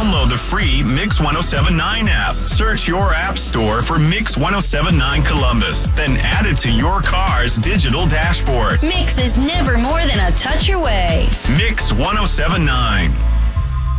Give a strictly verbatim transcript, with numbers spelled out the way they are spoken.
Download the free Mix one oh seven point nine app. Search your app store for Mix one oh seven point nine Columbus, then add it to your car's digital dashboard. Mix is never more than a touch away. Mix one oh seven point nine.